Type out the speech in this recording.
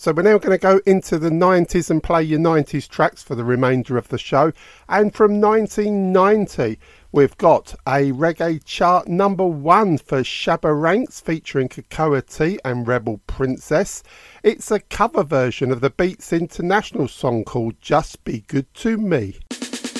So we're now going to go into the 90s and play your 90s tracks for the remainder of the show. And from 1990, we've got a reggae chart #1 for Shabba Ranks featuring Cocoa Tea and Rebel Princess. It's a cover version of the Beats International song called Just Be Good to Me.